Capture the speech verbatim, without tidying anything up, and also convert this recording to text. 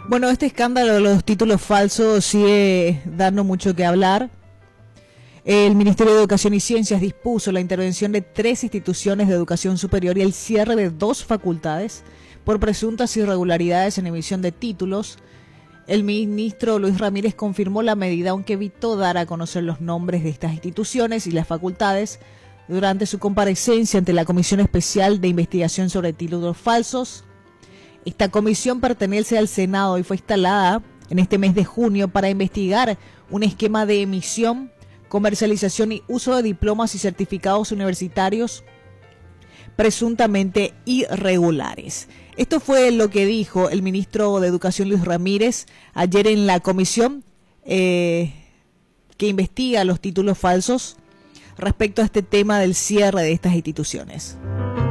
Bueno, este escándalo de los títulos falsos sigue dando mucho que hablar. El Ministerio de Educación y Ciencias dispuso la intervención de tres instituciones de educación superior y el cierre de dos facultades por presuntas irregularidades en emisión de títulos. El ministro Luis Ramírez confirmó la medida, aunque evitó dar a conocer los nombres de estas instituciones y las facultades durante su comparecencia ante la Comisión Especial de Investigación sobre Títulos Falsos. Esta comisión pertenece al Senado y fue instalada en este mes de junio para investigar un esquema de emisión, comercialización y uso de diplomas y certificados universitarios presuntamente irregulares. Esto fue lo que dijo el ministro de Educación Luis Ramírez ayer en la comisión eh, que investiga los títulos falsos respecto a este tema del cierre de estas instituciones.